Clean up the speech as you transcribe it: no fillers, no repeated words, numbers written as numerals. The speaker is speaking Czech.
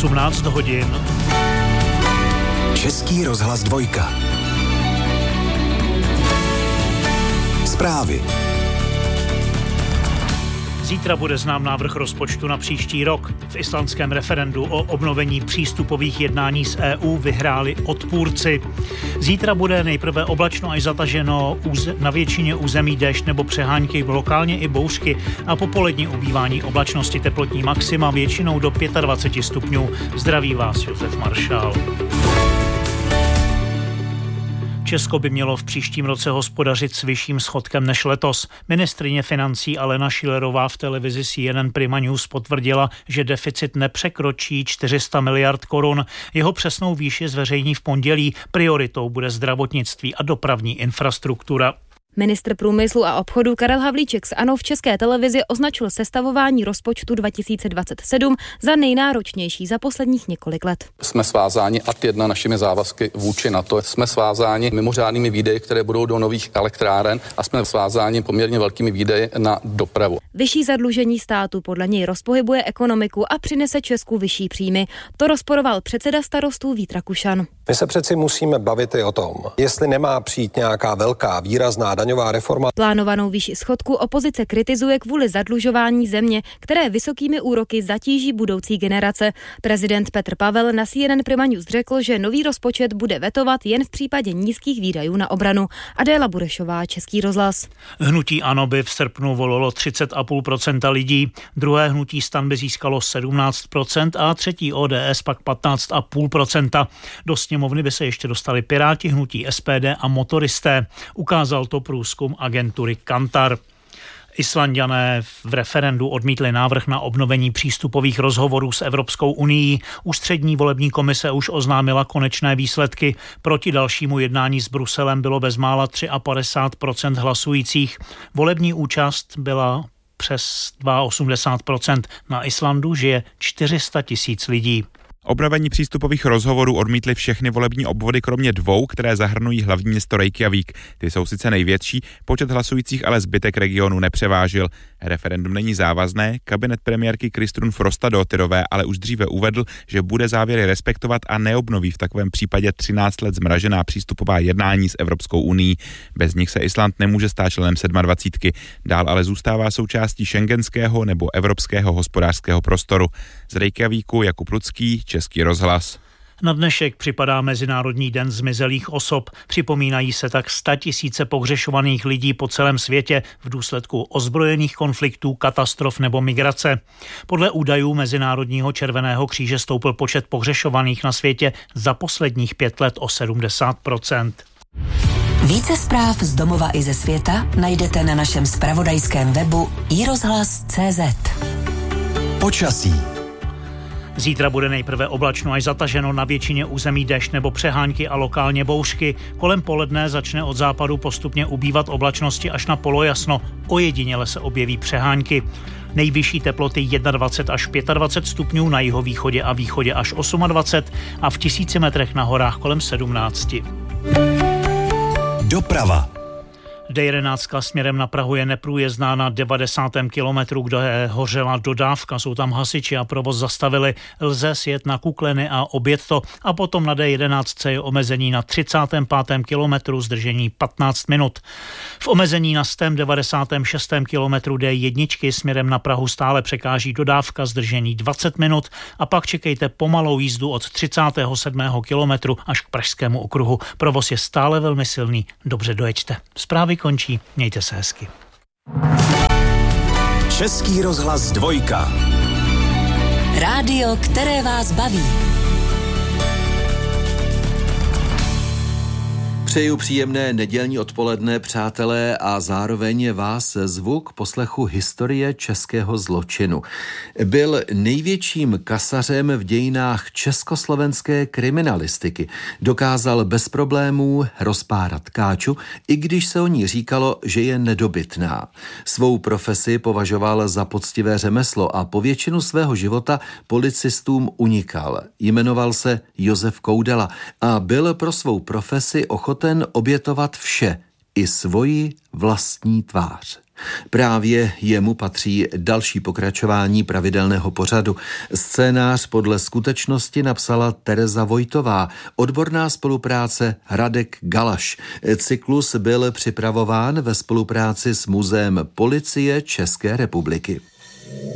18 hodin. Český rozhlas 2. Zprávy. Zítra bude znám návrh rozpočtu na příští rok. V islandském referendu o obnovení přístupových jednání s EU vyhráli odpůrci. Zítra bude nejprve oblačno až zataženo, na většině území déšť nebo přehánky, lokálně i bouřky a popolední ubývání oblačnosti, teplotní maxima většinou do 25 stupňů. Zdraví vás Josef Maršál. Česko by mělo v příštím roce hospodařit s vyšším schodkem než letos. Ministryně financí Alena Schillerová v televizi CNN Prima News potvrdila, že deficit nepřekročí 400 miliard korun. Jeho přesnou výši zveřejní v pondělí. Prioritou bude zdravotnictví a dopravní infrastruktura. Ministr průmyslu a obchodu Karel Havlíček z ANO v České televizi označil sestavování rozpočtu 2027 za nejnáročnější za posledních několik let. Jsme svázáni ad jedna našimi závazky vůči NATO. Jsme svázáni mimořádnými výdaji, které budou do nových elektráren a jsme svázáni poměrně velkými výdaji na dopravu. Vyšší zadlužení státu podle něj rozpohybuje ekonomiku a přinese Česku vyšší příjmy. To rozporoval předseda Starostů Vít Rakušan. My se přeci musíme bavit i o tom, jestli nemá přijít nějaká velká výrazná daňová reforma. Plánovanou výši schodku opozice kritizuje kvůli zadlužování země, které vysokými úroky zatíží budoucí generace. Prezident Petr Pavel na CNN Prima News řekl, že nový rozpočet bude vetovat jen v případě nízkých výdajů na obranu. Adéla Burešová, Český rozhlas. Hnutí ANO by v srpnu volilo 30,5% lidí, druhé hnutí STAN by získalo 17% a třetí ODS pak 15,5%. Do sněmovny by se ještě dostali Piráti, hnutí SPD a motoristé. Ukázal to průzkum agentury Kantar. Islanďané v referendu odmítli návrh na obnovení přístupových rozhovorů s Evropskou unií. Ústřední volební komise už oznámila konečné výsledky. Proti dalšímu jednání s Bruselem bylo bezmála 53% hlasujících. Volební účast byla přes 82%. Na Islandu žije 400 000 lidí. Obnovení přístupových rozhovorů odmítly všechny volební obvody kromě 2, které zahrnují hlavní město Reykjavík. Ty jsou sice největší, počet hlasujících ale zbytek regionu nepřevážil. Referendum není závazné, kabinet premiérky Kristrún Frostadóttirové ale už dříve uvedl, že bude závěry respektovat a neobnoví v takovém případě 13 let zmražená přístupová jednání s Evropskou unií. Bez nich se Island nemůže stát členem 27. Dál ale zůstává součástí schengenského nebo evropského hospodářského prostoru. Z Reykjavíku Jakub Lucký, Český rozhlas. Na dnešek připadá Mezinárodní den zmizelých osob. Připomínají se tak 100 000 pohřešovaných lidí po celém světě v důsledku ozbrojených konfliktů, katastrof nebo migrace. Podle údajů Mezinárodního červeného kříže stoupl počet pohřešovaných na světě za posledních 5 let o 70%. Více zpráv z domova i ze světa najdete na našem zpravodajském webu iRozhlas.cz. Počasí. Zítra bude nejprve oblačno až zataženo, na většině území déšť nebo přehánky a lokálně bouřky. Kolem poledne začne od západu postupně ubývat oblačnosti až na polojasno. Ojediněle se objeví přehánky. Nejvyšší teploty 21 až 25 stupňů, na jihovýchodě a východě až 28 a v 1000 metrech na horách kolem 17. Doprava. D11 směrem na Prahu je neprůjezdná na 90. kilometru, kde hořela dodávka. Jsou tam hasiči a provoz zastavili. Lze sjet na Kukleny a objet to. A potom na D11 je omezení na 35. kilometru, zdržení 15 minut. V omezení na 196. kilometru D1 směrem na Prahu stále překáží dodávka, zdržení 20 minut. A pak čekejte pomalou jízdu od 37. kilometru až k Pražskému okruhu. Provoz je stále velmi silný. Dobře dojeďte. Zprávy končí. Mějte se hezky. Český rozhlas 2. Rádio, které vás baví. Přeju příjemné nedělní odpoledne, přátelé, a zároveň vás zvu k poslechu historie českého zločinu. Byl největším kasařem v dějinách československé kriminalistiky. Dokázal bez problémů rozpárat káču, i když se o ní říkalo, že je nedobytná. Svou profesi považoval za poctivé řemeslo a po většinu svého života policistům unikal. Jmenoval se Josef Koudela a byl pro svou profesi ochoten obětovat vše, i svoji vlastní tvář. Právě jemu patří další pokračování pravidelného pořadu. Scénář podle skutečnosti napsala Tereza Vojtová, odborná spolupráce Radek Galaš. Cyklus byl připravován ve spolupráci s Muzeem Policie České republiky.